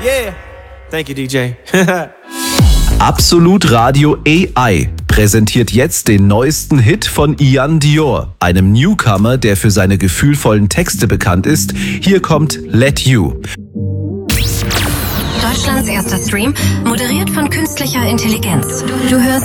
Yeah. Thank you, DJ. Absolut Radio AI präsentiert jetzt den neuesten Hit von Ian Dior, einem Newcomer, der für seine gefühlvollen Texte bekannt ist. Hier kommt Let You. Deutschlands erster Stream, moderiert von künstlicher Intelligenz. Du hörst